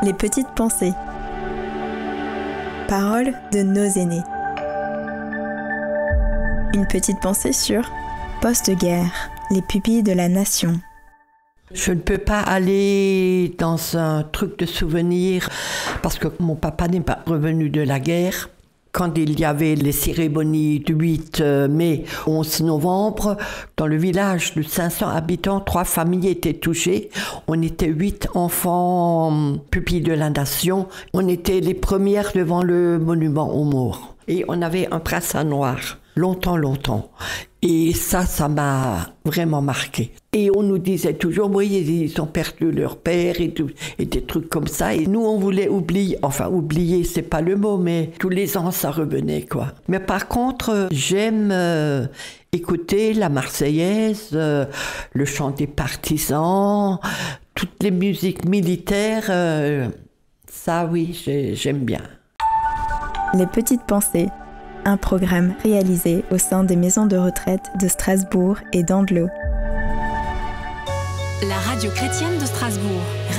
Les petites pensées. Paroles de nos aînés. Une petite pensée sur Post-guerre, les pupilles de la nation. Je ne peux pas aller dans un truc de souvenir parce que mon papa n'est pas revenu de la guerre. Quand il y avait les cérémonies du 8 mai, 11 novembre, dans le village de 500 habitants, 3 familles étaient touchées. On était 8 enfants pupilles de la nation. On était les premières devant le monument aux morts. Et on avait un brassard noir, longtemps. Et ça m'a vraiment marqué. Et on nous disait toujours, oui, ils ont perdu leur père et des trucs comme ça. Et nous, on voulait oublier, c'est pas le mot, mais tous les ans, ça revenait, quoi. Mais par contre, j'aime écouter la Marseillaise, le chant des partisans, toutes les musiques militaires. Ça, oui, j'aime bien. Les petites pensées, un programme réalisé au sein des maisons de retraite de Strasbourg et d'Andlau. La radio chrétienne de Strasbourg.